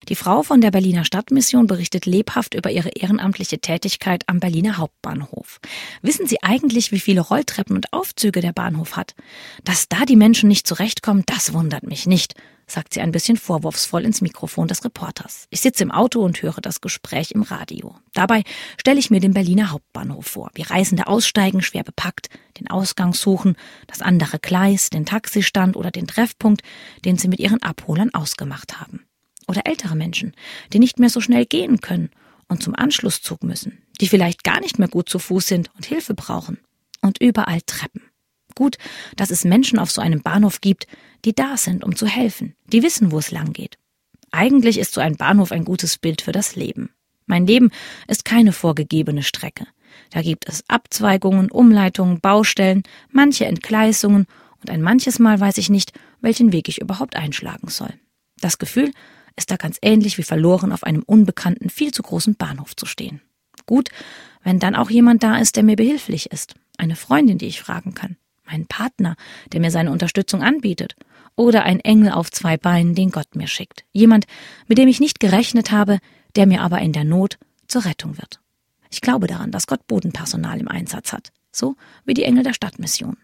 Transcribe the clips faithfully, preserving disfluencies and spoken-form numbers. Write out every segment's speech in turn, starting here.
Die Frau von der Berliner Stadtmission berichtet lebhaft über ihre ehrenamtliche Tätigkeit am Berliner Hauptbahnhof. Wissen Sie eigentlich, wie viele Rolltreppen und Aufzüge der Bahnhof hat? Dass da die Menschen nicht zurechtkommen, das wundert mich nicht, sagt sie ein bisschen vorwurfsvoll ins Mikrofon des Reporters. Ich sitze im Auto und höre das Gespräch im Radio. Dabei stelle ich mir den Berliner Hauptbahnhof vor, wie Reisende aussteigen, schwer bepackt, den Ausgang suchen, das andere Gleis, den Taxistand oder den Treffpunkt, den sie mit ihren Abholern ausgemacht haben. Oder ältere Menschen, die nicht mehr so schnell gehen können und zum Anschlusszug müssen, die vielleicht gar nicht mehr gut zu Fuß sind und Hilfe brauchen. Und überall Treppen. Gut, dass es Menschen auf so einem Bahnhof gibt, die da sind, um zu helfen, die wissen, wo es lang geht. Eigentlich ist so ein Bahnhof ein gutes Bild für das Leben. Mein Leben ist keine vorgegebene Strecke. Da gibt es Abzweigungen, Umleitungen, Baustellen, manche Entgleisungen und ein manches Mal weiß ich nicht, welchen Weg ich überhaupt einschlagen soll. Das Gefühl ist da ganz ähnlich wie verloren auf einem unbekannten, viel zu großen Bahnhof zu stehen. Gut, wenn dann auch jemand da ist, der mir behilflich ist. Eine Freundin, die ich fragen kann. Mein Partner, der mir seine Unterstützung anbietet. Oder ein Engel auf zwei Beinen, den Gott mir schickt. Jemand, mit dem ich nicht gerechnet habe, der mir aber in der Not zur Rettung wird. Ich glaube daran, dass Gott Bodenpersonal im Einsatz hat. So wie die Engel der Stadtmission.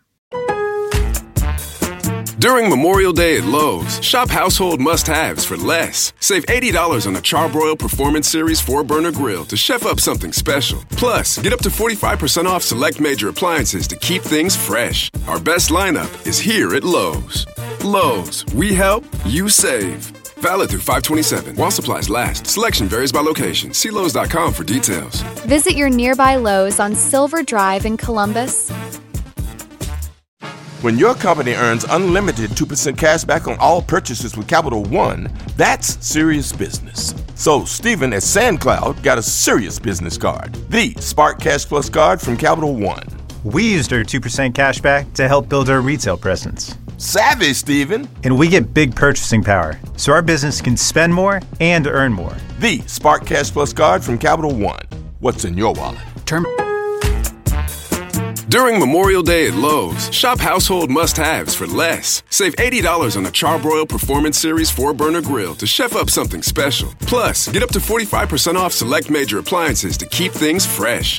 During Memorial Day at Lowe's, shop household must-haves for less. Save eighty dollars on a Charbroil Performance Series four burner grill to chef up something special. Plus, get up to forty-five percent off select major appliances to keep things fresh. Our best lineup is here at Lowe's. Lowe's, we help, you save. Valid through five twenty-seven. While supplies last. Selection varies by location. See Lowe's dot com for details. Visit your nearby Lowe's on Silver Drive in Columbus. When your company earns unlimited two percent cash back on all purchases with Capital One, that's serious business. So Stephen at SandCloud got a serious business card, the Spark Cash Plus card from Capital One. We used our two percent cash back to help build our retail presence. Savvy, Stephen. And we get big purchasing power, so our business can spend more and earn more. The Spark Cash Plus card from Capital One. What's in your wallet? Term- During Memorial Day at Lowe's, shop household must-haves for less. Save eighty dollars on a Charbroil Performance Series four burner grill to chef up something special. Plus, get up to forty-five percent off select major appliances to keep things fresh.